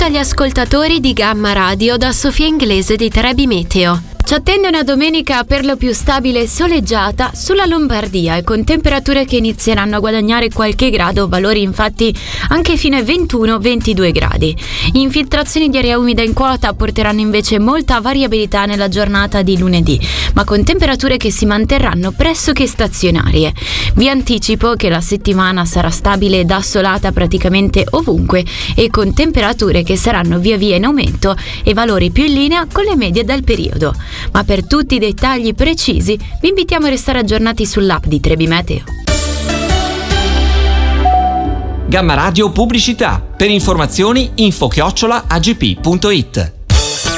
agli ascoltatori di Gamma Radio da Sofia Inglese di Trebi Meteo. Ci attende una domenica per lo più stabile e soleggiata sulla Lombardia e con temperature che inizieranno a guadagnare qualche grado, valori infatti anche fino ai 21-22 gradi. Infiltrazioni di aria umida in quota porteranno invece molta variabilità nella giornata di lunedì, ma con temperature che si manterranno pressoché stazionarie. Vi anticipo che la settimana sarà stabile ed assolata praticamente ovunque e con temperature che saranno via via in aumento e valori più in linea con le medie del periodo. Ma per tutti i dettagli precisi vi invitiamo a restare aggiornati sull'app di Trebi Meteo. Gamma Radio Pubblicità. Per informazioni info@agp.it.